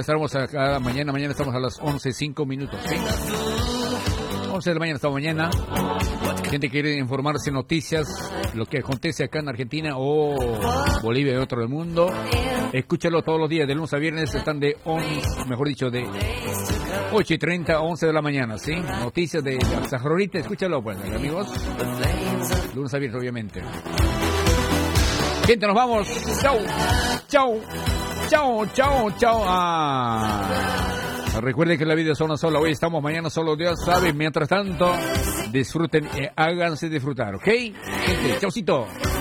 estaremos acá, mañana estamos a las 11:05 minutos, ¿sí? 11 de la mañana estamos mañana. Gente que quiere informarse noticias, lo que acontece acá en Argentina o Bolivia y otro del mundo. Escúchalo todos los días, de lunes a viernes, están de 8:30 a 11 de la mañana, ¿sí? Noticias de Sajarorita, escúchalo, pues, amigos. Lunes a viernes, obviamente. Gente, nos vamos. Chau, chau, chau, chau, chau. Recuerden que la vida es una sola. Hoy estamos, mañana solo Dios sabe. Mientras tanto, disfruten, háganse disfrutar, ¿ok? Gente, chaucito.